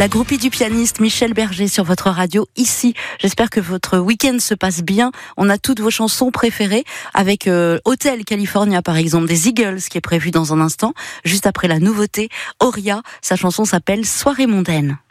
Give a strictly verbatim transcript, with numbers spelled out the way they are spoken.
La groupie du pianiste Michel Berger sur votre radio ici. J'espère que votre week-end se passe bien. On a toutes vos chansons préférées avec euh, Hotel California par exemple des Eagles qui est prévu dans un instant, juste après la nouveauté Auria. Sa chanson s'appelle Soirée mondaine.